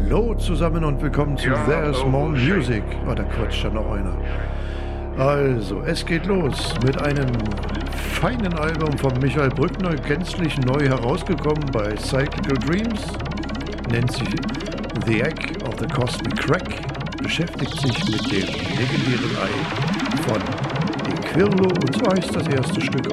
Hallo zusammen und willkommen zu There's More Music. Oh, da quatscht ja noch einer. Also, es geht los mit einem feinen Album von Michael Brückner, gänzlich neu herausgekommen bei Cyclical Dreams. Nennt sich The Egg of the Cosmic Crack. Beschäftigt sich mit dem legendären Ei von De Quirlo und so heißt das erste Stück